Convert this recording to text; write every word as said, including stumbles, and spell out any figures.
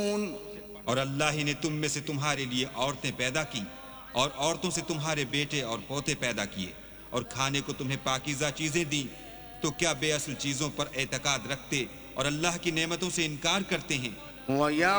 और अल्लाह ही ने तुम में से तुम्हारे लिए औरतें पैदा की और औरतों से तुम्हारे बेटे और पोते पैदा किए और खाने को तुम्हें पाकीज़ा चीजें दी, तो क्या बेअसल चीजों पर एतकाद रखते और अल्लाह की नेमतों से इनकार करते हैं?